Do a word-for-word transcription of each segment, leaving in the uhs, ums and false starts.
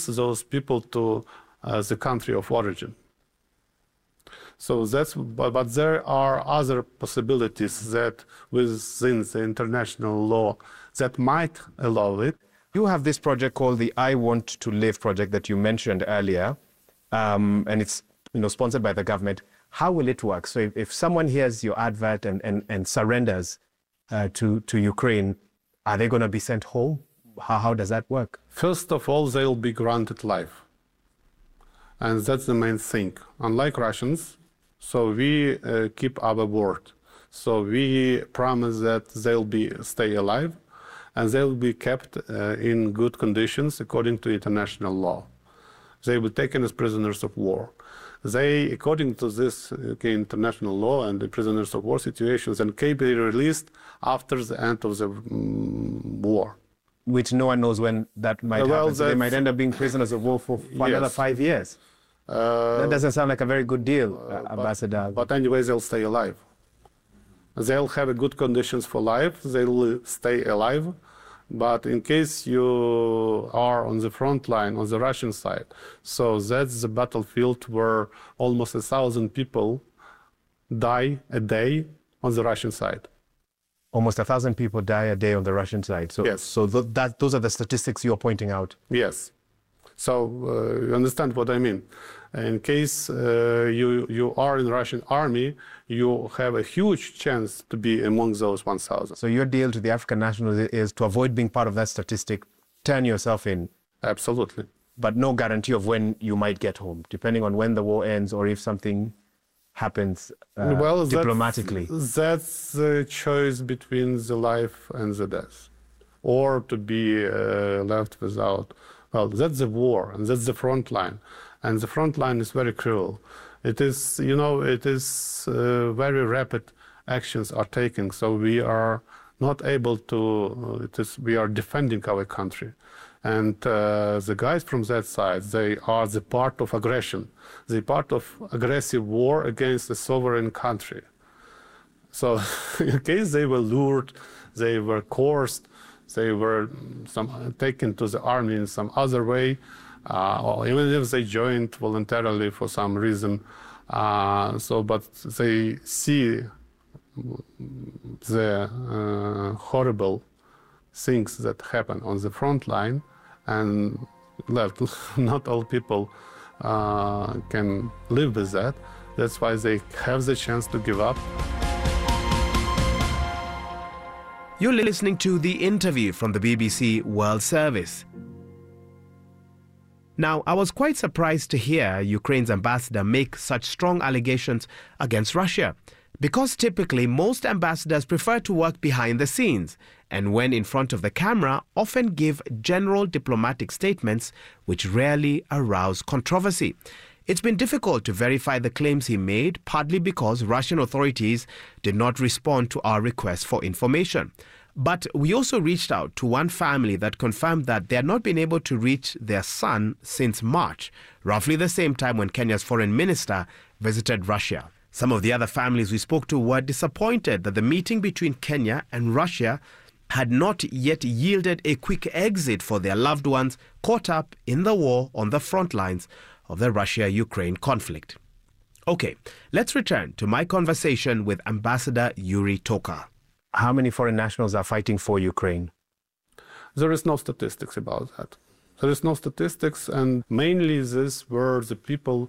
release those people to uh, the country of origin. So that's, but, but there are other possibilities that within the international law that might allow it. You have this project called the I Want to Live project that you mentioned earlier, um, and it's you know sponsored by the government. How will it work? So if, if someone hears your advert and, and, and surrenders uh, to, to Ukraine, are they going to be sent home? How, how does that work? First of all, they'll be granted life. And that's the main thing. Unlike Russians, so we uh, keep our word. So we promise that they'll be stay alive and they'll be kept uh, in good conditions according to international law. They will be taken as prisoners of war. They, according to this okay, international law and the prisoners of war situations, and can be released after the end of the um, war. Which no one knows when that might uh, well, happen. So they might end up being prisoners of war for, for yes. another five years. Uh, that doesn't sound like a very good deal, uh, uh, Ambassador. But, but anyway, they'll stay alive. They'll have a good conditions for life. They'll stay alive. But in case you are on the front line, on the Russian side, so that's the battlefield where almost a thousand people die a day on the Russian side. Almost a thousand people die a day on the Russian side. So, yes. So th that, those are the statistics you're pointing out. Yes. So uh, you understand what I mean. In case uh, you, you are in the Russian army, you have a huge chance to be among those one thousand. So your deal to the African nationals is to avoid being part of that statistic, turn yourself in. Absolutely. But no guarantee of when you might get home, depending on when the war ends or if something happens uh, well, diplomatically. That's, that's the choice between the life and the death, or to be uh, left without. Well, that's the war, and that's the front line. And the front line is very cruel. It is, you know, it is uh, very rapid actions are taken. So we are not able to, uh, it is, we are defending our country. And uh, the guys from that side, they are the part of aggression. They part of aggressive war against a sovereign country. So in case they were lured, they were coerced, they were some, taken to the army in some other way, uh, or even if they joined voluntarily for some reason. Uh, so, but they see the uh, horrible things that happen on the front line, and left. Not all people uh, can live with that. That's why they have the chance to give up. You're listening to the interview from the B B C World Service. Now, I was quite surprised to hear Ukraine's ambassador make such strong allegations against Russia, because typically most ambassadors prefer to work behind the scenes and when in front of the camera often give general diplomatic statements which rarely arouse controversy. It's been difficult to verify the claims he made, partly because Russian authorities did not respond to our request for information. But we also reached out to one family that confirmed that they had not been able to reach their son since March, roughly the same time when Kenya's foreign minister visited Russia. Some of the other families we spoke to were disappointed that the meeting between Kenya and Russia had not yet yielded a quick exit for their loved ones caught up in the war on the front lines of the Russia-Ukraine conflict. Okay, let's return to my conversation with Ambassador Yuri Toka. How many foreign nationals are fighting for Ukraine? There is no statistics about that. There is no statistics, and mainly these were the people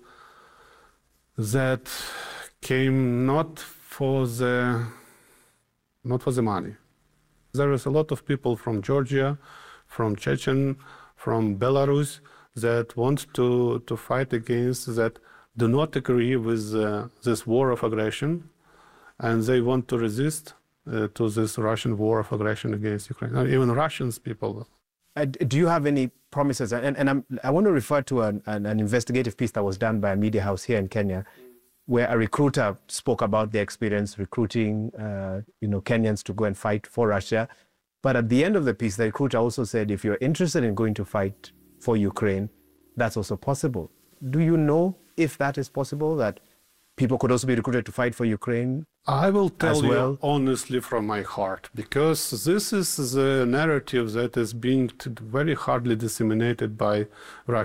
that came not for the not for the money. There is a lot of people from Georgia, from Chechen, from Belarus that want to, to fight against, that do not agree with uh, this war of aggression, and they want to resist uh, to this Russian war of aggression against Ukraine. Uh, even Russians people. Uh, do you have any promises? And, and I'm, I want to refer to an, an, an investigative piece that was done by a media house here in Kenya, where a recruiter spoke about their experience recruiting uh, you know, Kenyans to go and fight for Russia. But at the end of the piece, the recruiter also said, if you're interested in going to fight for Ukraine, that's also possible. Do you know if that is possible, that people could also be recruited to fight for Ukraine? I will tell well? you honestly from my heart, because this is the narrative that is being very hardly disseminated by Russia.